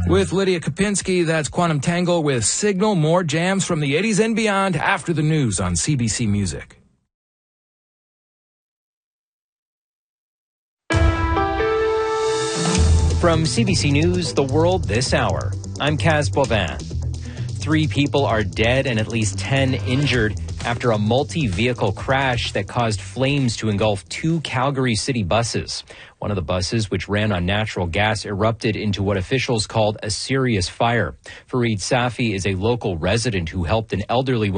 With Lydia Kopinski, that's Quantum Tangle with Signal. More jams from the 80s and beyond after the news on CBC Music. From CBC News, The World This Hour, I'm Kaz Bovin. 3 people are dead and at least 10 injured after a multi-vehicle crash that caused flames to engulf 2 Calgary city buses. One of the buses, which ran on natural gas, erupted into what officials called a serious fire. Fareed Safi is a local resident who helped an elderly woman